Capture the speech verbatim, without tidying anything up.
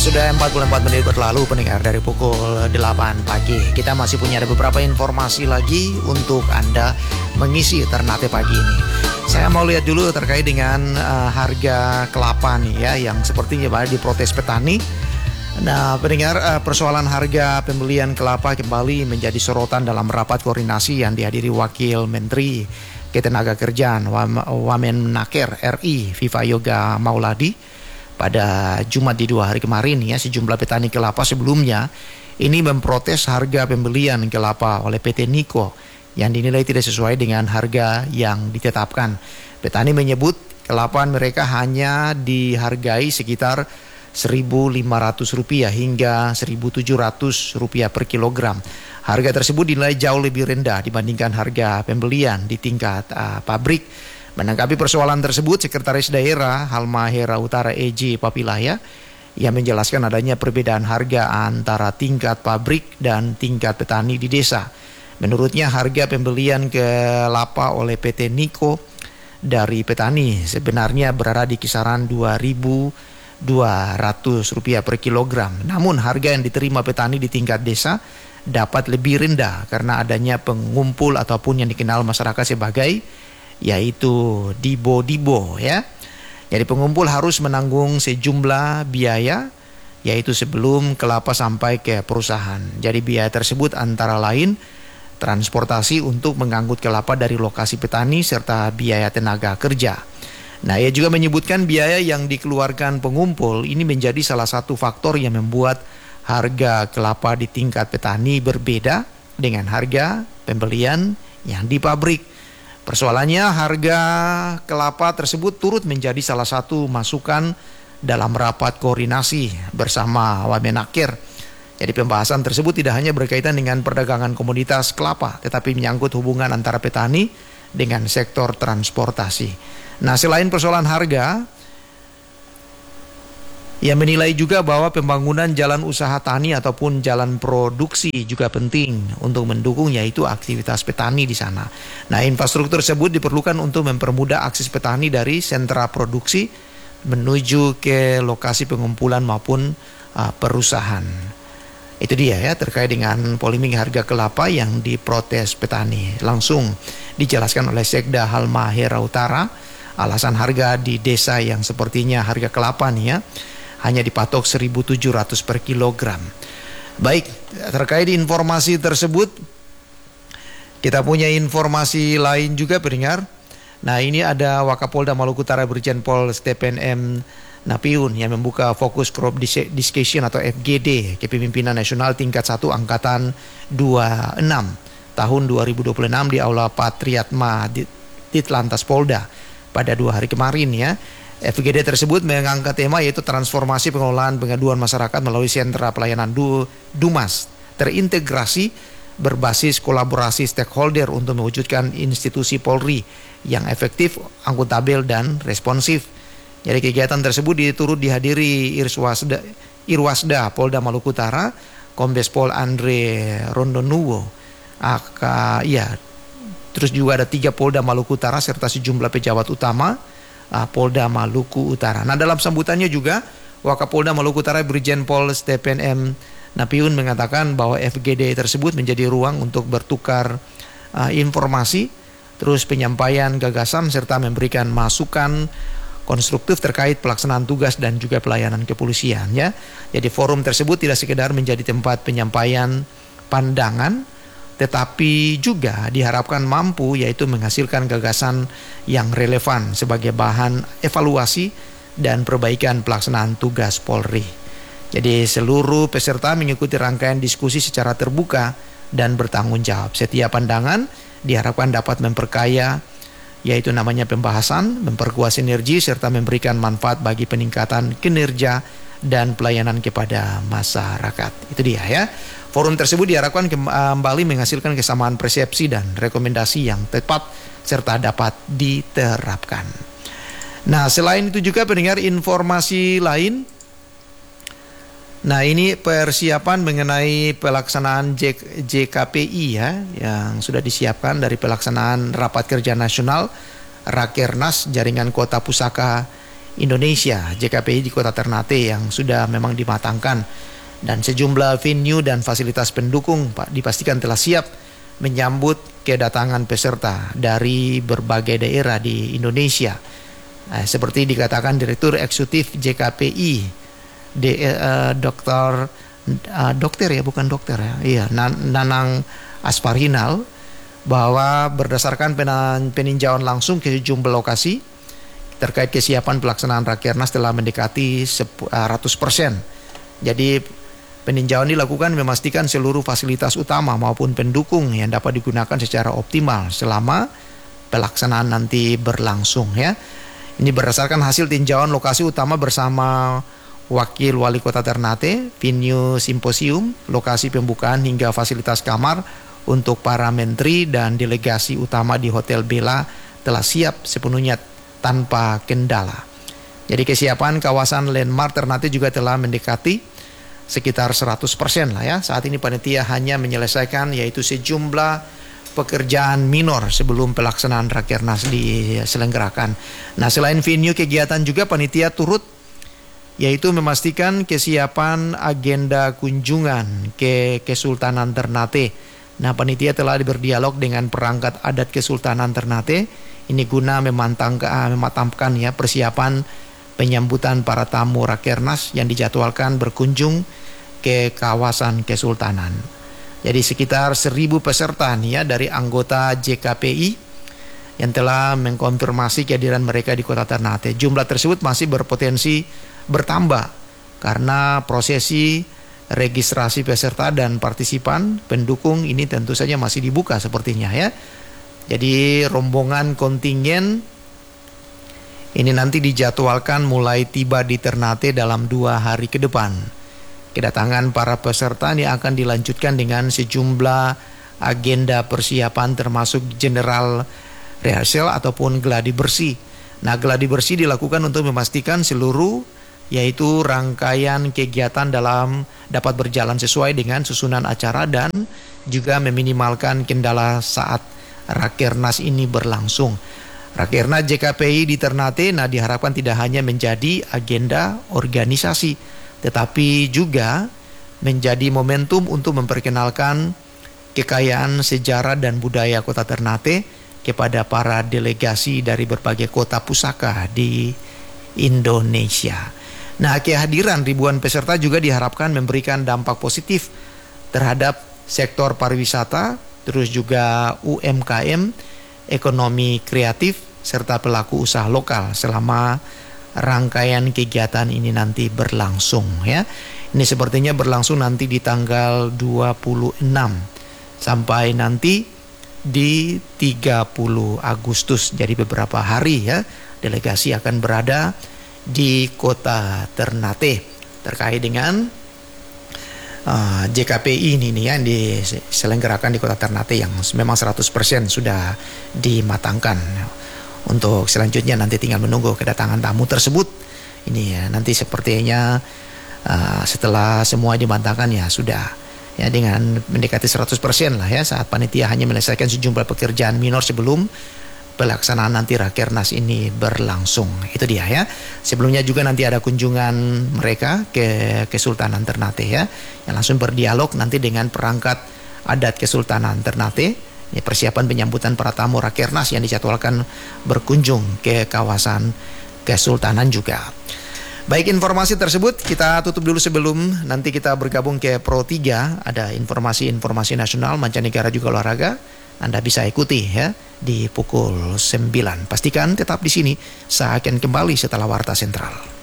Sudah empat puluh empat menit berlalu pendengar dari pukul delapan pagi. Kita masih punya ada beberapa informasi lagi untuk Anda mengisi ternate pagi ini. Saya mau lihat dulu terkait dengan uh, harga kelapa nih ya, yang sepertinya banyak diprotes petani. Nah pendengar, uh, persoalan harga pembelian kelapa kembali menjadi sorotan dalam rapat koordinasi yang dihadiri Wakil Menteri Ketenagakerjaan Wamenaker R I Viva Yoga Mauladi pada Jumat di dua hari kemarin ya. Sejumlah petani kelapa sebelumnya ini memprotes harga pembelian kelapa oleh P T Niko yang dinilai tidak sesuai dengan harga yang ditetapkan. Petani menyebut kelapa mereka hanya dihargai sekitar seribu lima ratus rupiah hingga seribu tujuh ratus rupiah per kilogram. Harga tersebut dinilai jauh lebih rendah dibandingkan harga pembelian di tingkat uh, pabrik. Menanggapi persoalan tersebut, Sekretaris Daerah Halmahera Utara E J Papilaya yang menjelaskan adanya perbedaan harga antara tingkat pabrik dan tingkat petani di desa. Menurutnya harga pembelian kelapa oleh P T Niko dari petani sebenarnya berada di kisaran dua ribu dua ratus rupiah per kilogram. Namun harga yang diterima petani di tingkat desa dapat lebih rendah karena adanya pengumpul ataupun yang dikenal masyarakat sebagai yaitu dibo-dibo ya. Jadi pengumpul harus menanggung sejumlah biaya yaitu sebelum kelapa sampai ke perusahaan. Jadi biaya tersebut antara lain transportasi untuk mengangkut kelapa dari lokasi petani serta biaya tenaga kerja. Nah, ia juga menyebutkan biaya yang dikeluarkan pengumpul ini menjadi salah satu faktor yang membuat harga kelapa di tingkat petani berbeda dengan harga pembelian yang di pabrik. Persoalannya harga kelapa tersebut turut menjadi salah satu masukan dalam rapat koordinasi bersama Wamenaker. Jadi pembahasan tersebut tidak hanya berkaitan dengan perdagangan komoditas kelapa, tetapi menyangkut hubungan antara petani dengan sektor transportasi. Nah, selain persoalan harga, ia menilai juga bahwa pembangunan jalan usaha tani ataupun jalan produksi juga penting untuk mendukung yaitu aktivitas petani di sana. Nah, infrastruktur tersebut diperlukan untuk mempermudah akses petani dari sentra produksi menuju ke lokasi pengumpulan maupun uh, perusahaan. Itu dia ya terkait dengan polemik harga kelapa yang diprotes petani. Langsung dijelaskan oleh Sekda Halmahera Utara, alasan harga di desa yang sepertinya harga kelapa nih ya hanya dipatok seribu tujuh ratus per kilogram. Baik, terkait informasi tersebut kita punya informasi lain juga pendengar. Nah, ini ada Wakapolda Maluku Utara Brigjen Pol Stephen M. Napiun yang membuka fokus crop discussion atau F G D Kepemimpinan Nasional tingkat satu Angkatan dua puluh enam tahun dua ribu dua puluh enam di Aula Patriatma Ditlantas Polda pada dua hari kemarin ya. F G D tersebut mengangkat tema yaitu transformasi pengelolaan pengaduan masyarakat melalui sentra pelayanan du, Dumas terintegrasi berbasis kolaborasi stakeholder untuk mewujudkan institusi Polri yang efektif, akuntabel dan responsif. Jadi kegiatan tersebut diturut dihadiri Irwasda, Irwasda Polda Maluku Utara, Kombes Pol Andre Rondonuwo, aka ya, terus juga ada tiga Polda Maluku Utara serta sejumlah pejabat utama Polda Maluku Utara. Nah, dalam sambutannya juga Wakapolda Maluku Utara Brigjen Pol Stephen M. Napiun mengatakan bahwa F G D tersebut menjadi ruang untuk bertukar uh, informasi, terus penyampaian gagasan serta memberikan masukan konstruktif terkait pelaksanaan tugas dan juga pelayanan kepolisian ya. Jadi forum tersebut tidak sekedar menjadi tempat penyampaian pandangan, tetapi juga diharapkan mampu yaitu menghasilkan gagasan yang relevan sebagai bahan evaluasi dan perbaikan pelaksanaan tugas Polri. Jadi seluruh peserta mengikuti rangkaian diskusi secara terbuka dan bertanggung jawab. Setiap pandangan diharapkan dapat memperkaya yaitu namanya pembahasan, memperkuat sinergi serta memberikan manfaat bagi peningkatan kinerja dan pelayanan kepada masyarakat. Itu dia ya. Forum tersebut diharapkan kembali menghasilkan kesamaan persepsi dan rekomendasi yang tepat serta dapat diterapkan. Nah, selain itu juga pendengar informasi lain. Nah, ini persiapan mengenai pelaksanaan J K P I ya, yang sudah disiapkan dari pelaksanaan Rapat Kerja Nasional Rakernas Jaringan Kota Pusaka Indonesia, J K P I di Kota Ternate yang sudah memang dimatangkan, dan sejumlah venue dan fasilitas pendukung Pak dipastikan telah siap menyambut kedatangan peserta dari berbagai daerah di Indonesia. Nah, seperti dikatakan Direktur Eksekutif J K P I, D, uh, Dokter uh, Dokter ya bukan dokter ya, iya Nanang Asparhinal, bahwa berdasarkan peninjauan langsung ke sejumlah lokasi terkait kesiapan pelaksanaan Rakernas telah mendekati seratus persen. Jadi peninjauan dilakukan memastikan seluruh fasilitas utama maupun pendukung yang dapat digunakan secara optimal selama pelaksanaan nanti berlangsung ya. Ini berdasarkan hasil tinjauan lokasi utama bersama Wakil Wali Kota Ternate, venue simposium, lokasi pembukaan hingga fasilitas kamar untuk para menteri dan delegasi utama di Hotel Bella telah siap sepenuhnya tanpa kendala. Jadi kesiapan kawasan landmark Ternate juga telah mendekati sekitar seratus persen lah ya. Saat ini panitia hanya menyelesaikan yaitu sejumlah pekerjaan minor sebelum pelaksanaan Rakernas diselenggarakan. Nah, selain venue kegiatan juga panitia turut yaitu memastikan kesiapan agenda kunjungan ke Kesultanan Ternate. Nah, panitia telah berdialog dengan perangkat adat Kesultanan Ternate ini guna memantang, mematangkan ya persiapan penyambutan para tamu Rakernas yang dijadwalkan berkunjung ke kawasan Kesultanan. Jadi sekitar seribu peserta nih ya dari anggota J K P I yang telah mengkonfirmasi kehadiran mereka di Kota Ternate. Jumlah tersebut masih berpotensi bertambah karena prosesi registrasi peserta dan partisipan pendukung ini tentu saja masih dibuka sepertinya ya. Jadi rombongan kontingen ini nanti dijadwalkan mulai tiba di Ternate dalam dua hari ke depan. Kedatangan para peserta ini akan dilanjutkan dengan sejumlah agenda persiapan termasuk general rehearsal ataupun gladi bersih. Nah, gladi bersih dilakukan untuk memastikan seluruh yaitu rangkaian kegiatan dalam dapat berjalan sesuai dengan susunan acara dan juga meminimalkan kendala saat Rakernas ini berlangsung. Rakernas J K P I di Ternate nah diharapkan tidak hanya menjadi agenda organisasi, tetapi juga menjadi momentum untuk memperkenalkan kekayaan sejarah dan budaya Kota Ternate kepada para delegasi dari berbagai kota pusaka di Indonesia. Nah, kehadiran ribuan peserta juga diharapkan memberikan dampak positif terhadap sektor pariwisata, terus juga U M K M, ekonomi kreatif, serta pelaku usaha lokal selama rangkaian kegiatan ini nanti berlangsung ya. Ini sepertinya berlangsung nanti di tanggal dua puluh enam sampai nanti di tiga puluh Agustus. Jadi beberapa hari ya delegasi akan berada di Kota Ternate terkait dengan Uh, J K P I ini nih ya, yang diselenggarakan di Kota Ternate yang memang seratus persen sudah dimatangkan. Untuk selanjutnya nanti tinggal menunggu kedatangan tamu tersebut. Ini ya nanti sepertinya uh, setelah semua dimatangkan ya sudah ya dengan mendekati seratus persen lah ya saat panitia hanya menyelesaikan sejumlah pekerjaan minor sebelum pelaksanaan nanti Rakernas ini berlangsung. Itu dia ya. Sebelumnya juga nanti ada kunjungan mereka ke Kesultanan Ternate ya, yang langsung berdialog nanti dengan perangkat adat Kesultanan Ternate. Ini persiapan penyambutan para tamu Rakernas yang dijadwalkan berkunjung ke kawasan Kesultanan juga. Baik, informasi tersebut kita tutup dulu sebelum nanti kita bergabung ke Pro tiga. Ada informasi-informasi nasional, mancanegara juga olahraga. Anda bisa ikuti ya di pukul sembilan. Pastikan tetap di sini. Saya akan kembali setelah Warta Sentral.